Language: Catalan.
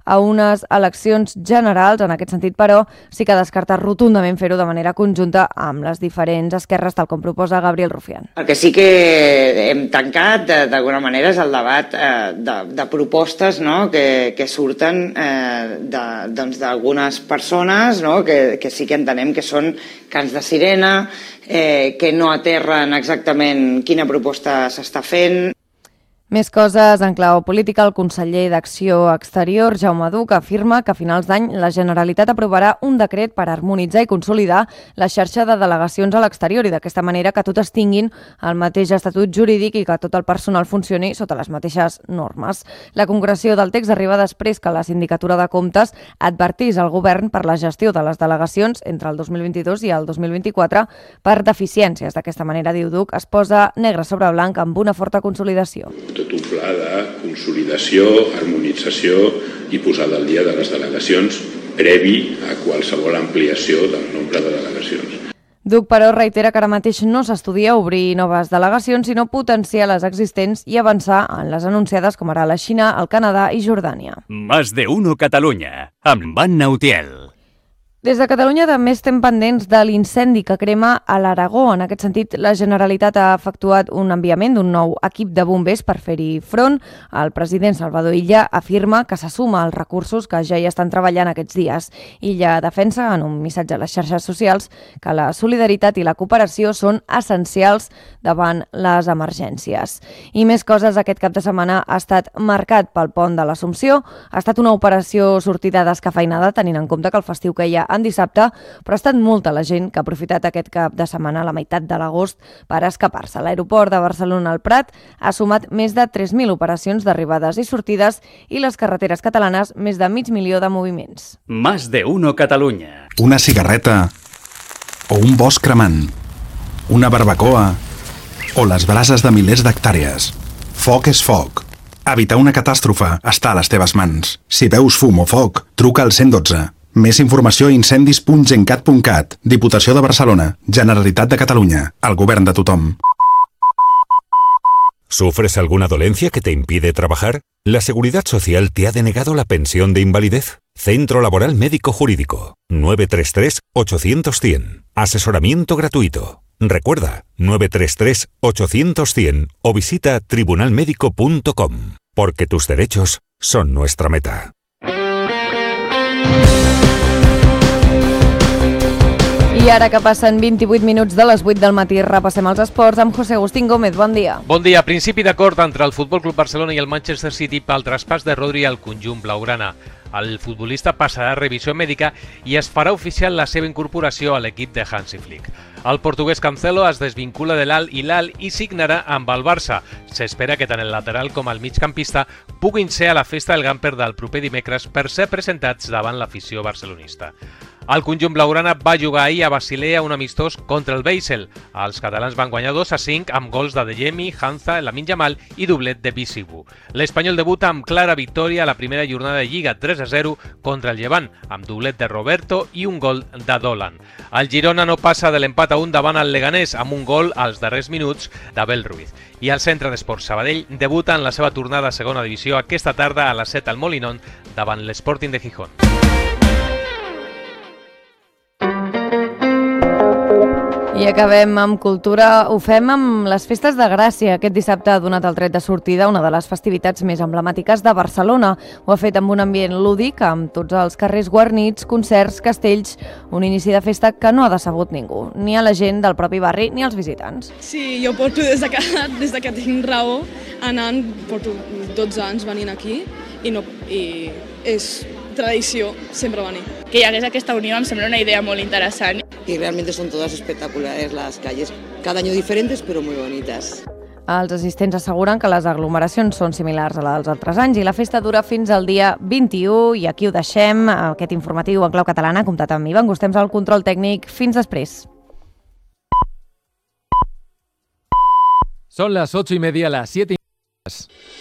a unes eleccions generals. En aquest sentit, però, sí que descarta rotundament fer-ho de manera conjunta amb les diferents esquerres, tal com proposa Gabriel Rufián. El que sí que hem tancat, d'alguna manera, és el debat de propostes, no?, que surten d'algunes persones, no?, que sí que entenem que són cants de sirena, que no aterren exactament quina proposta s'està fent. Més coses en clau política. El conseller d'Acció Exterior, Jaume Duch, afirma que a finals d'any la Generalitat aprovarà un decret per harmonitzar i consolidar la xarxa de delegacions a l'exterior i d'aquesta manera que totes tinguin el mateix estatut jurídic i que tot el personal funcioni sota les mateixes normes. La concreció del text arriba després que la Sindicatura de Comptes advertís al govern per la gestió de les delegacions entre el 2022 i el 2024 per deficiències. D'aquesta manera, diu Duch, es posa negre sobre blanc amb una forta consolidació. Tot un pla de consolidació, harmonització i posada al dia de les delegacions previ a qualsevol ampliació del nombre de delegacions. Duch, però, reitera que ara mateix no s'estudia obrir noves delegacions, sinó potenciar les existents i avançar en les anunciades com ara la Xina, el Canadà i Jordània. Más de uno Catalunya, amb Anna Utiel. Des de Catalunya també estem pendents de l'incendi que crema a l'Aragó. En aquest sentit, la Generalitat ha efectuat un enviament d'un nou equip de bombers per fer-hi front. El president Salvador Illa afirma que se suma als recursos que ja hi estan treballant aquests dies. Illa defensa en un missatge a les xarxes socials que la solidaritat i la cooperació són essencials davant les emergències. I més coses, aquest cap de setmana ha estat marcat pel pont de l'Assumpció. Ha estat una operació sortida descafeinada, tenint en compte que el festiu que hi ha en dissabte, però ha estat molta la gent que ha aprofitat aquest cap de setmana, la meitat de l'agost, per escapar-se. L'aeroport de Barcelona al Prat ha sumat més de 3.000 operacions d'arribades i sortides i les carreteres catalanes més de 500.000 de moviments. Más de uno Catalunya. Una cigarreta o un bosc cremant, una barbacoa o les brases de milers d'hectàrees. Foc és foc. Evitar una catàstrofe està a les teves mans. Si veus fum o foc, truca al 112. Més informació a incendis.gencat.cat. Diputació de Barcelona. Generalitat de Catalunya. El govern de tothom. ¿Sufres alguna dolencia que te impide trabajar? ¿La Seguridad Social te ha denegado la pensión de invalidez? Centro Laboral Médico Jurídico. 933-800-100. Asesoramiento gratuito. Recuerda, 933-800-100 o visita tribunalmedico.com. Porque tus derechos son nuestra meta. I ara que passen 28 minuts de les 8 del matí, repassem els esports amb José Agustín Gómez. Bon dia. Bon dia. Principi d'acord entre el Futbol Club Barcelona i el Manchester City pel traspàs de Rodri al conjunt blaugrana. El futbolista passarà a revisió mèdica i es farà oficial la seva incorporació a l'equip de Hansi Flick. El portuguès Cancelo es desvincula de l'Al Hilal i signarà amb el Barça. S'espera que tant el lateral com el migcampista puguin ser a la festa del Gamper del proper dimecres per ser presentats davant l'afició barcelonista. El conjunt blaugrana va jugar ahir a Basilea un amistós contra el Basel. Els catalans van guanyar 2-5 amb gols de Dejemi, Hanza, Lamine Yamal i doblet de Bisibu. L'Espanyol debuta amb clara victòria a la primera jornada de Lliga 3-0 contra el Llevant, amb doblet de Roberto i un gol de Dolan. El Girona no passa de l'empat a 1 davant el Leganés amb un gol als darrers minuts d'Abel Ruiz. I el Centre d'Esports Sabadell debuta en la seva tornada a segona divisió aquesta tarda a les 7 al Molinón davant l'Sporting de Gijón. I acabem amb cultura. Ho fem amb les festes de Gràcia. Aquest dissabte ha donat el tret de sortida una de les festivitats més emblemàtiques de Barcelona. Ho ha fet amb un ambient lúdic, amb tots els carrers guarnits, concerts, castells, un inici de festa que no ha decebut ningú, ni a la gent del propi barri ni als visitants. Sí, jo porto des que tinc raó anant, porto 12 anys venint aquí i és tradició sempre venir. Que hi hagués aquesta unió em sembla una idea molt interessant. Y realmente son todas espectaculares las calles, cada año diferentes pero muy bonitas. Els assistents asseguren que les aglomeracions són similars a les dels altres anys i la festa dura fins al dia 21 i aquí ho deixem, aquest informatiu en clau catalana, comptat amb Ivan Gustems al control tècnic. Fins després. Son las 8:30, las 7:00.